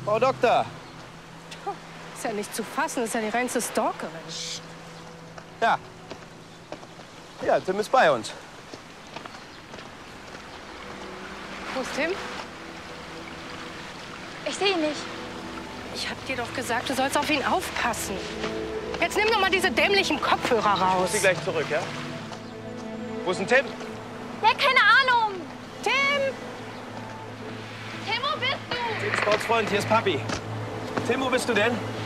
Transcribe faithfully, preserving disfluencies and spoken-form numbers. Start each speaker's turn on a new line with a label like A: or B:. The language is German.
A: Frau Doktor.
B: Ist ja nicht zu fassen, ist ja die reinste Stalkerin.
A: Ja. Ja, Tim ist bei uns.
B: Wo ist Tim?
C: Ich sehe ihn nicht.
B: Ich hab dir doch gesagt, du sollst auf ihn aufpassen. Jetzt nimm doch mal diese dämlichen Kopfhörer
A: Ich
B: raus.
A: sie gleich zurück, ja? Wo ist denn Tim?
C: Ja, keine Ahnung.
B: Tim!
C: Tim, wo bist du?
A: Tim, Sportsfreund, hier ist Papi. Tim, wo bist du denn?